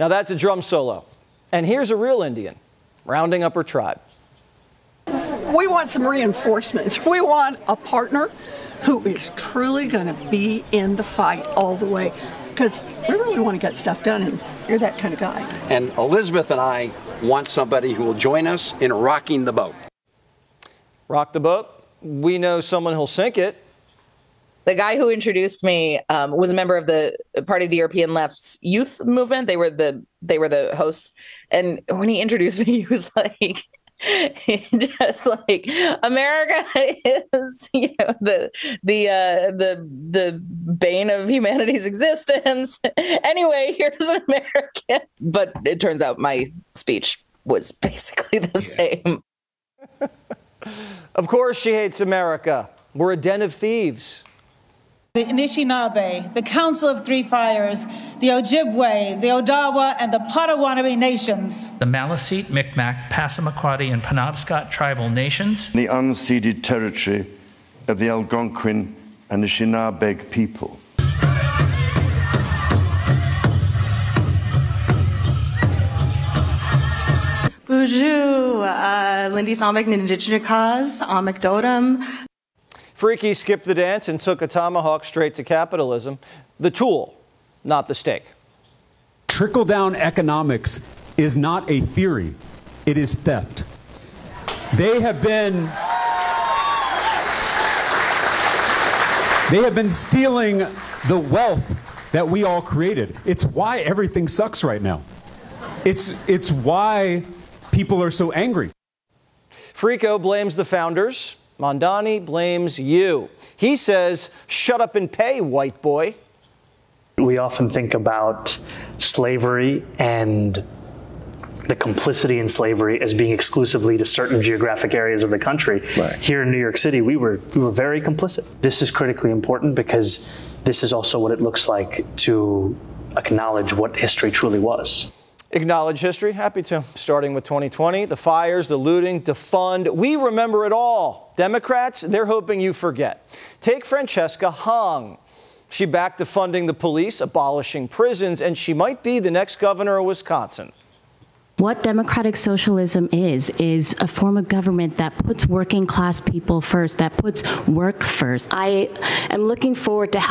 Now that's a drum solo. And here's a real Indian rounding up her tribe. We want some reinforcements. We want a partner who is truly going to be in the fight all the way. Because we really want to get stuff done, and you're that kind of guy. And Elizabeth and I want somebody who will join us in rocking the boat. Rock the boat? We know someone who'll sink it. The guy who introduced me was a member of the Party of the European Left's youth movement. They were the hosts. And when he introduced me, he was like, just like, America is, the bane of humanity's existence. Anyway, here's an American. But it turns out my speech was basically the same. Of course she hates America. We're a den of thieves. The Anishinaabe, the Council of Three Fires, the Ojibwe, the Odawa, and the Potawatomi nations. The Maliseet, Micmac, Passamaquoddy, and Penobscot tribal nations. The unceded territory of the Algonquin and Anishinaabe people. Buju, Lindy Samek, Nindichnikaz, Amek Dodam. Freaky skipped the dance and took a tomahawk straight to capitalism. The tool, not the stake. Trickle-down economics is not a theory. It is theft. They have been stealing the wealth that we all created. It's why everything sucks right now. It's why people are so angry. Frico blames the founders. Mondani blames you. He says, shut up and pay, white boy. We often think about slavery and the complicity in slavery as being exclusively to certain geographic areas of the country. Right. Here in New York City, we were very complicit. This is critically important because this is also what it looks like to acknowledge what history truly was. Acknowledge history? Happy to. Starting with 2020, the fires, the looting, defund. We remember it all. Democrats, they're hoping you forget. Take Francesca Hong. She backed defunding the police, abolishing prisons, and she might be the next governor of Wisconsin. What democratic socialism is a form of government that puts working class people first, that puts work first. I am looking forward to